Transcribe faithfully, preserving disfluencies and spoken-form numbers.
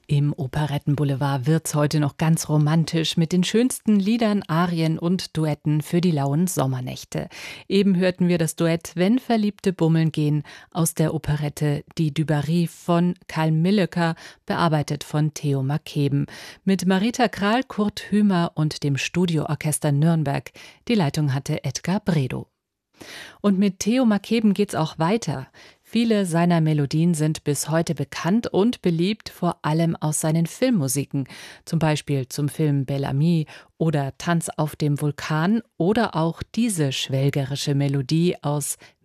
Im Operettenboulevard wird's heute noch ganz romantisch mit den schönsten Liedern, Arien und Duetten für die lauen Sommernächte. Eben hörten wir das Duett Wenn Verliebte bummeln gehen aus der Operette Die Dubarry von Karl Millöcker, bearbeitet von Theo Makeben, mit Marita Kral, Kurt Hümer und dem Studioorchester Nürnberg. Die Leitung hatte Edgar Bredow. Und mit Theo Makeben geht's auch weiter. Viele seiner Melodien sind bis heute bekannt und beliebt, vor allem aus seinen Filmmusiken, zum Beispiel zum Film Bel Ami oder Tanz auf dem Vulkan oder auch diese schwelgerische Melodie aus